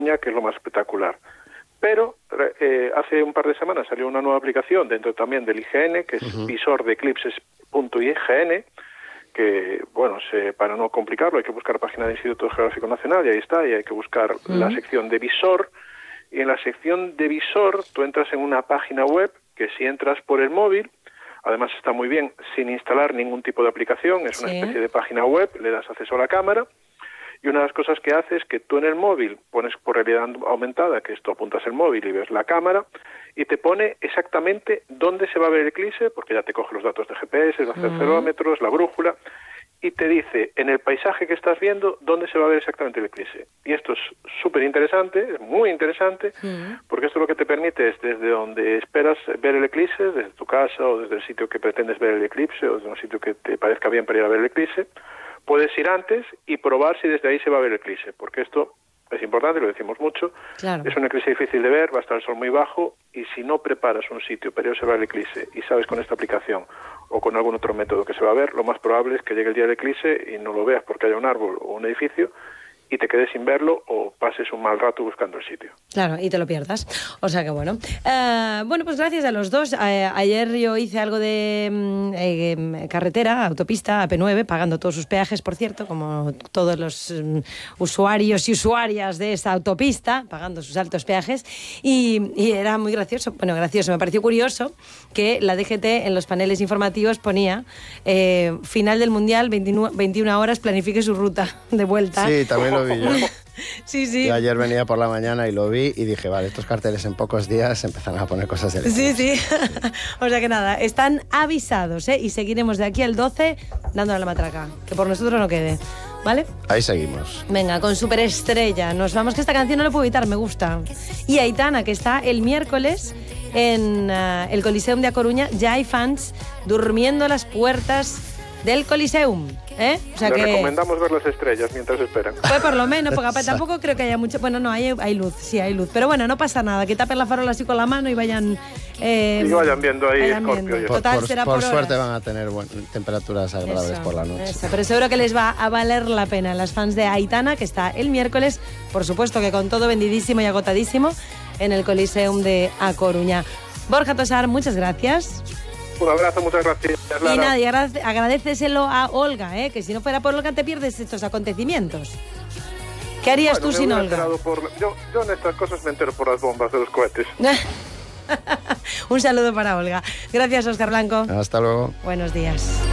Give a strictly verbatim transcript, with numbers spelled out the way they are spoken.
que es lo más espectacular. Pero eh, hace un par de semanas salió una nueva aplicación dentro también del I G N, que es uh-huh. visor de eclipses punto I G N, que, bueno, se, para no complicarlo, hay que buscar página del Instituto Geográfico Nacional, y ahí está, y hay que buscar uh-huh. la sección de visor, y en la sección de visor tú entras en una página web que si entras por el móvil, además está muy bien, sin instalar ningún tipo de aplicación, es sí. una especie de página web, le das acceso a la cámara, y una de las cosas que hace es que tú en el móvil pones por realidad aumentada, que esto apuntas el móvil y ves la cámara, y te pone exactamente dónde se va a ver el eclipse, porque ya te coge los datos de G P S, los acelerómetros, uh-huh. la brújula, y te dice en el paisaje que estás viendo dónde se va a ver exactamente el eclipse. Y esto es súper interesante, es muy interesante, uh-huh. porque esto lo que te permite es desde donde esperas ver el eclipse, desde tu casa o desde el sitio que pretendes ver el eclipse, o desde un sitio que te parezca bien para ir a ver el eclipse, puedes ir antes y probar si desde ahí se va a ver el eclipse, porque esto es importante, lo decimos mucho, claro. es un eclipse difícil de ver, va a estar el sol muy bajo, y si no preparas un sitio para ir a observar el eclipse y sabes con esta aplicación o con algún otro método que se va a ver, lo más probable es que llegue el día del eclipse y no lo veas porque haya un árbol o un edificio, y te quedes sin verlo o pases un mal rato buscando el sitio. Claro, y te lo pierdas. O sea que bueno. Uh, bueno, pues gracias a los dos. Uh, ayer yo hice algo de eh, carretera, autopista, A P nueve, pagando todos sus peajes, por cierto, como todos los um, usuarios y usuarias de esta autopista, pagando sus altos peajes. Y, y era muy gracioso. Bueno, gracioso. Me pareció curioso que la D G T en los paneles informativos ponía eh, final del Mundial, veintiuna horas, planifique su ruta de vuelta. Sí, también lo vi yo. Sí, sí. Yo ayer venía por la mañana y lo vi y dije, vale, estos carteles en pocos días empezaron a poner cosas de Sí, sí. O sea que nada, están avisados, ¿eh? Y seguiremos de aquí al doce dándole la matraca. Que por nosotros no quede, ¿vale? Ahí seguimos. Venga, con Superestrella. Nos vamos, que esta canción no la puedo evitar, me gusta. Y Aitana, que está el miércoles en uh, el Coliseum de A Coruña. Ya hay fans durmiendo a las puertas del Coliseum, ¿eh? O sea Les que recomendamos ver las estrellas mientras esperan. Pues por lo menos, porque tampoco creo que haya mucho. Bueno, no, hay, hay luz, sí, hay luz. Pero bueno, no pasa nada, que tapen la farola así con la mano y vayan. Eh, y vayan viendo ahí Scorpio. Por, Total, por, será por, por suerte van a tener buen, temperaturas agradables eso, por la noche. Eso, pero seguro que les va a valer la pena. Las fans de Aitana, que está el miércoles, por supuesto que con todo vendidísimo y agotadísimo, en el Coliseum de A Coruña. Borja Tosar, muchas gracias. Un abrazo, muchas gracias, Lara. Y nada, y agradeceselo a Olga, ¿eh? Que si no fuera por Olga te pierdes estos acontecimientos. ¿Qué harías bueno, tú sin Olga? Por, yo, yo en estas cosas me entero por las bombas de los cohetes. Un saludo para Olga. Gracias, Óscar Blanco. Hasta luego. Buenos días.